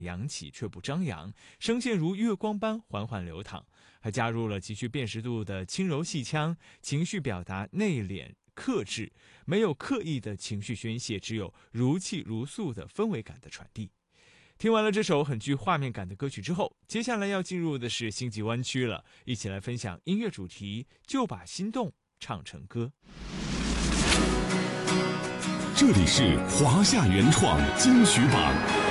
扬起却不张扬，声线如月光般缓缓流淌，还加入了极具辨识度的轻柔细腔，情绪表达内敛克制，没有刻意的情绪宣泄，只有如泣如诉的氛围感的传递。听完了这首很具画面感的歌曲之后，接下来要进入的是星际湾区了，一起来分享音乐主题，就把心动唱成歌。 这里是华夏原创金曲榜。